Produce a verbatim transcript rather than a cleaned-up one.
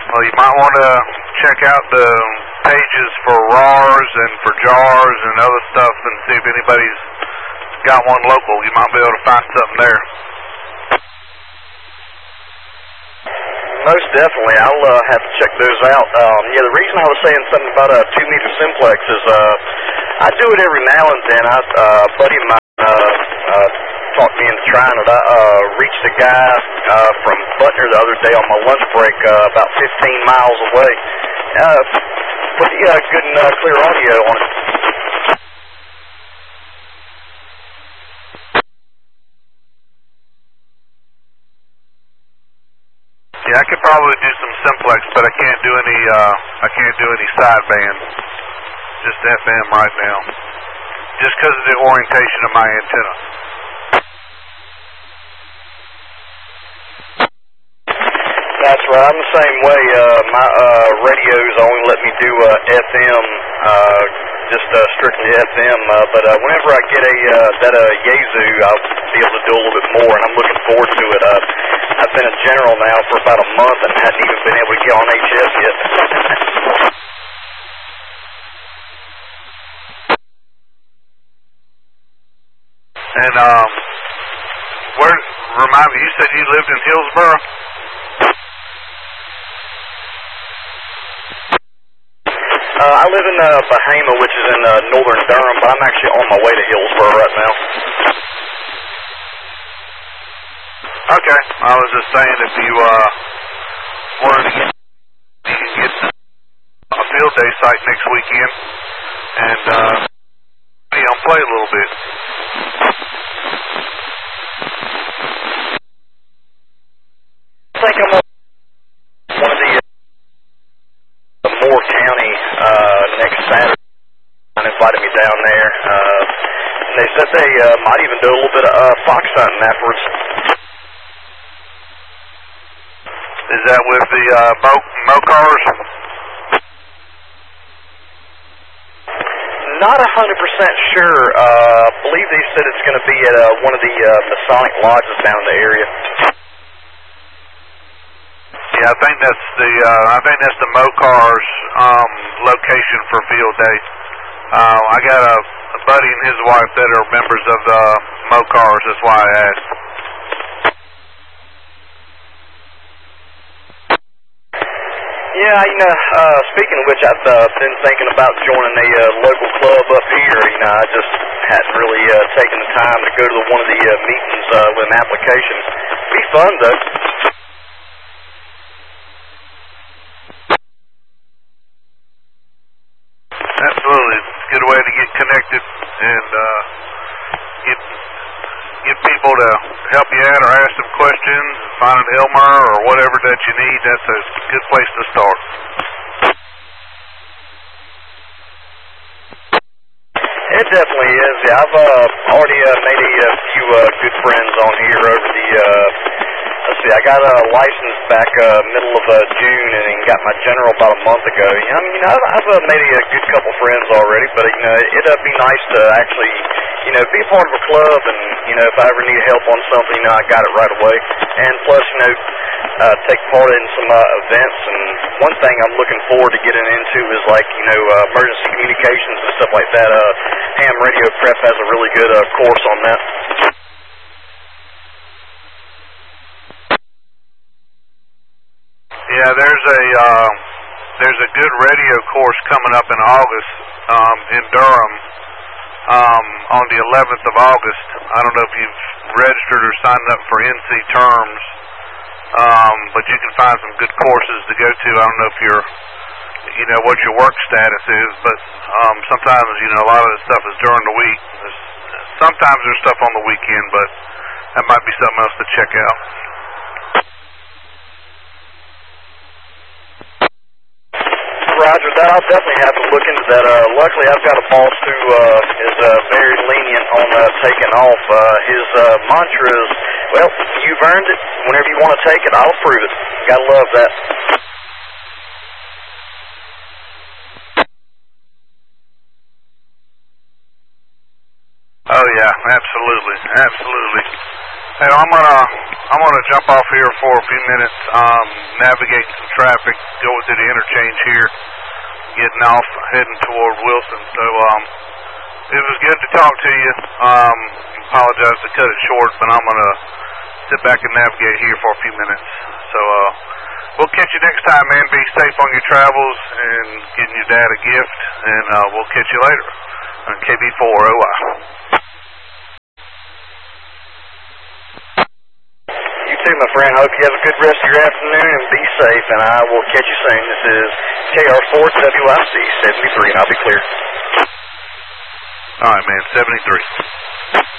Well, you might want to check out the pages for R A Rs and for J A Rs and other stuff and see if anybody's got one local. You might be able to find something there. Most definitely. I'll uh, have to check those out. Um, yeah, the reason I was saying something about a two-meter simplex is uh, I do it every now and then. I, uh, a buddy of mine uh, uh, talked me into trying it. I uh, reached a guy uh, from Butner the other day on my lunch break uh, about fifteen miles away. Uh, put uh, good and uh, clear audio on it. Yeah, I could probably do some simplex, but I can't do any. Uh, I can't do any sideband. Just F M right now, just because of the orientation of my antenna. That's right. I'm the same way. Uh, my uh, radios only let me do uh, F M, uh, just uh, strictly F M. Uh, but uh, whenever I get a uh, that uh, Yaesu, I'll be able to do a little bit more, and I'm looking forward to it. Uh, I've been a general now for about a month, and hadn't even been able to get on H F yet. And um, where? Remind me. You said you lived in Hillsboro. Uh, I live in uh, Bahama, which is in uh, northern Durham, but I'm actually on my way to Hillsboro right now. Okay. I was just saying if you uh, wanted to get, you can get a field day site next weekend and uh, you know, play a little bit. I think I'm on one of the uh, Moore County uh, next Saturday. They invited me down there. Uh, and they said they uh, might even do a little bit of uh, fox hunting afterwards. Is that with the uh, Mo, Mo cars? Not a hundred percent sure. Uh, I believe they said it's going to be at uh, one of the uh, Masonic lodges down in the area. Yeah, I think that's the uh, I think that's the Mo cars um, location for field day. Uh, I got a, a buddy and his wife that are members of the Mo cars. That's why I asked. Yeah, you know, uh, speaking of which, I've uh, been thinking about joining a uh, local club up here. You know, I just hadn't really uh, taken the time to go to the, one of the uh, meetings uh, with an application. It'd be fun, though. Absolutely. It's a good way to get connected and uh, get get people to help you out or ask some questions, find an Elmer or whatever that you need. That's a good place to start. It definitely is. Yeah, I've uh, already uh, made a, a few uh, good friends on here over the, uh, let's see, I got a license back uh, middle of uh, June and got my general about a month ago. You know, I mean, you know, I've, I've uh, made a, a good couple friends already, but, you know, it'd uh, be nice to actually, you know, be part of a club and, you know, if I ever need help on something, you know, I got it right away. And plus, you know, uh, take part in some uh, events. And one thing I'm looking forward to getting into is, like, you know, uh, emergency communications and stuff like that. Uh, Ham Radio Prep has a really good uh, course on that. Yeah, there's a uh, there's a good radio course coming up in August um, in Durham um, on the eleventh of August. I don't know if you've registered or signed up for N C terms, um, but you can find some good courses to go to. I don't know if you're, you know, what your work status is, but um, sometimes, you know, a lot of the stuff is during the week. There's, sometimes there's stuff on the weekend, but that might be something else to check out. Roger that. I'll definitely have to look into that. Uh, luckily, I've got a boss who uh, is uh, very lenient on uh, taking off. Uh, his uh, mantra is, well, you've earned it. Whenever you want to take it, I'll approve it. You gotta love that. Oh yeah, absolutely, absolutely. Hey, I'm gonna I'm gonna jump off here for a few minutes, um, navigating some traffic, going through the interchange here, getting off, heading toward Wilson. So um, it was good to talk to you. Um, apologize to cut it short, but I'm gonna sit back and navigate here for a few minutes. So uh, we'll catch you next time, man. Be safe on your travels and getting your dad a gift, and uh, we'll catch you later on K B four O I. You too, my friend. Hope you have a good rest of your afternoon and be safe, and I will catch you soon. This is K R four W I C seventy-three, and I'll be clear. All right, man, seventy-three.